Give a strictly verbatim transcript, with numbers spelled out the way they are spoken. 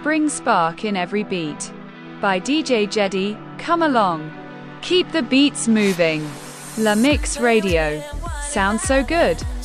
spring spark in every beat. By D J Jedi, come along. Keep the beats moving. La Mix Radio. Sounds so good.